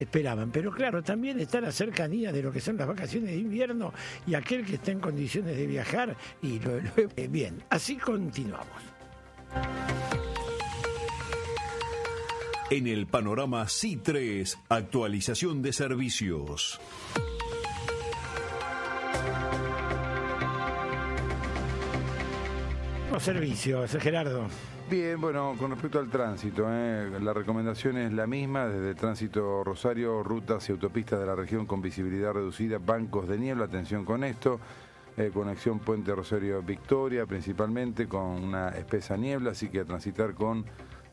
esperaban, pero claro, también está la cercanía de lo que son las vacaciones de invierno y aquel que está en condiciones de viajar y bien, así continuamos. En el panorama C3, actualización de servicios. Los servicios, Gerardo. Bien, bueno, con respecto al tránsito, la recomendación es la misma, desde tránsito Rosario, rutas y autopistas de la región con visibilidad reducida, bancos de niebla, atención con esto, conexión Puente Rosario Victoria principalmente, con una espesa niebla, así que a transitar con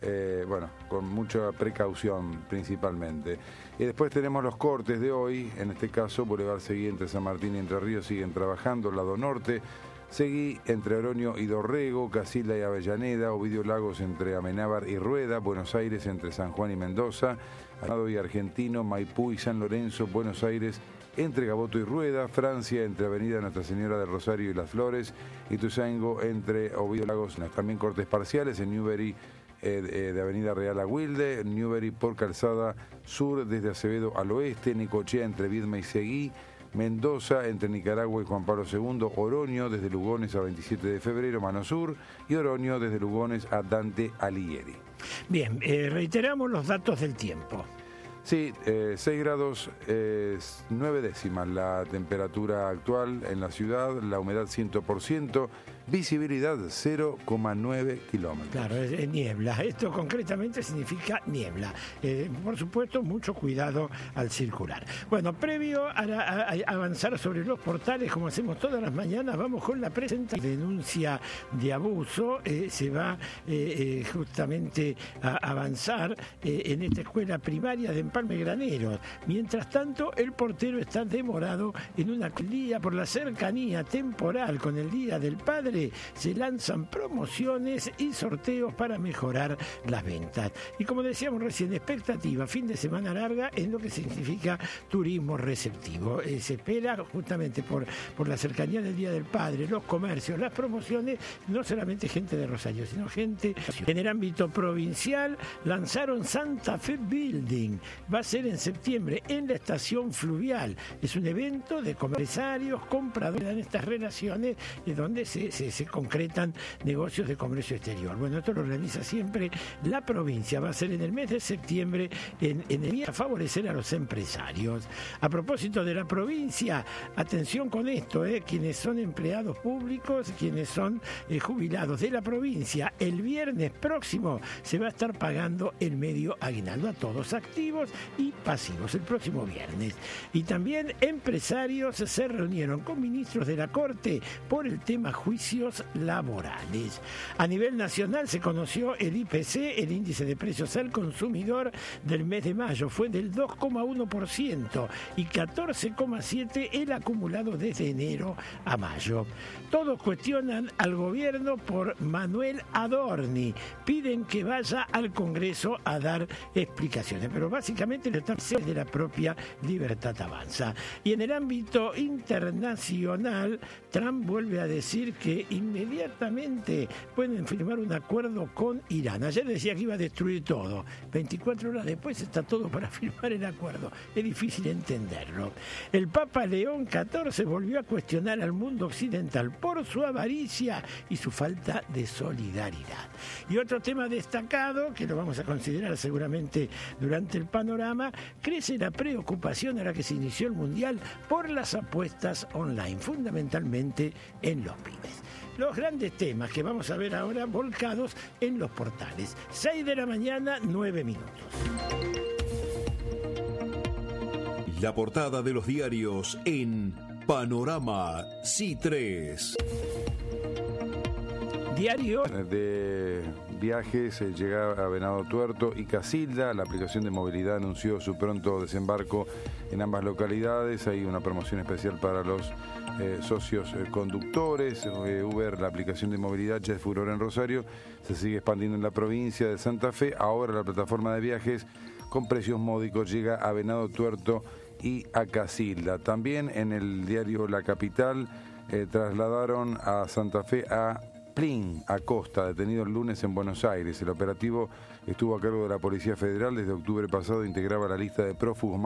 mucha precaución principalmente. Y después tenemos los cortes de hoy, en este caso Boulevard Seguí entre San Martín y Entre Ríos siguen trabajando, lado norte, Seguí entre Oroño y Dorrego, Casilda y Avellaneda, Ovidio Lagos entre Amenábar y Rueda, Buenos Aires entre San Juan y Mendoza, Armado y Argentino, Maipú y San Lorenzo, Buenos Aires entre Gaboto y Rueda, Francia entre Avenida Nuestra Señora del Rosario y Las Flores, Ituzaingó entre Ovidio Lagos, también cortes parciales en Newbery de Avenida Real a Wilde, Newbery por Calzada Sur desde Acevedo al oeste, Necochea entre Viedma y Seguí, Mendoza entre Nicaragua y Juan Pablo II, Oroño desde Lugones a 27 de febrero, Mano Sur, y Oroño desde Lugones a Dante Alighieri. Bien, reiteramos los datos del tiempo. Sí, 6 grados 9 décimas la temperatura actual en la ciudad, la humedad 100%, visibilidad 0,9 kilómetros. Claro, es niebla. Esto concretamente significa niebla. Por supuesto, mucho cuidado al circular. Bueno, previo a avanzar sobre los portales, como hacemos todas las mañanas, vamos con la presentación de denuncia de abuso. Se va justamente a avanzar en esta escuela primaria de Empalme Graneros. Mientras tanto, el portero está demorado en una día por la cercanía temporal con el Día del Padre. Se lanzan promociones y sorteos para mejorar las ventas. Y como decíamos recién, expectativa, fin de semana larga en lo que significa turismo receptivo. Se espera justamente por la cercanía del Día del Padre, los comercios, las promociones, no solamente gente de Rosario, sino gente en el ámbito provincial. Lanzaron Santa Fe Building. Va a ser en septiembre en la estación fluvial. Es un evento de empresarios, compradores en estas relaciones donde se concretan negocios de comercio exterior. Bueno, esto lo organiza siempre la provincia. Va a ser en el mes de septiembre en el día a favorecer a los empresarios. A propósito de la provincia, atención con esto, quienes son empleados públicos, quienes son jubilados de la provincia, el viernes próximo se va a estar pagando el medio aguinaldo a todos, activos y pasivos, el próximo viernes. Y también empresarios se reunieron con ministros de la Corte por el tema juicios laborales. A nivel nacional se conoció el IPC, el índice de precios al consumidor del mes de mayo, fue del 2,1% y 14,7% el acumulado desde enero a mayo. Todos cuestionan al gobierno por Manuel Adorni, piden que vaya al Congreso a dar explicaciones, pero básicamente lo están de la propia Libertad Avanza. Y en el ámbito internacional, Trump vuelve a decir que inmediatamente pueden firmar un acuerdo con Irán. Ayer decía que iba a destruir todo. 24 horas después está todo para firmar el acuerdo. Es difícil entenderlo. El Papa León XIV volvió a cuestionar al mundo occidental por su avaricia y su falta de solidaridad. Y otro tema destacado, que lo vamos a considerar seguramente durante el panorama, crece la preocupación ahora que se inició el Mundial por las apuestas online, fundamentalmente en los pibes. Los grandes temas que vamos a ver ahora volcados en los portales. 6 de la mañana, 9 minutos. La portada de los diarios en Panorama C3. Diario de viajes llega a Venado Tuerto y Casilda. La aplicación de movilidad anunció su pronto desembarco en ambas localidades. Hay una promoción especial para los socios conductores. Uber, la aplicación de movilidad, ya es furor en Rosario, se sigue expandiendo en la provincia de Santa Fe. Ahora la plataforma de viajes con precios módicos llega a Venado Tuerto y a Casilda. También en el diario La Capital trasladaron a Santa Fe a Plin Acosta, detenido el lunes en Buenos Aires. El operativo estuvo a cargo de la Policía Federal. Desde octubre pasado integraba la lista de prófugos